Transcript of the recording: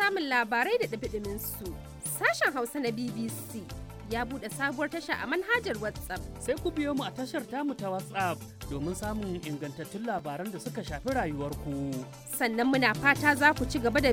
samun labarai da ɗumi-ɗumin su. Sashen Hausa na BBC ya buɗe sabuwar tasha a manhajar WhatsApp. Sai ku biyo mu a tashar tamu ta WhatsApp domin samun ingantattun labaran da suka shafi rayuwarku. Sannan muna fata za ku ci gaba da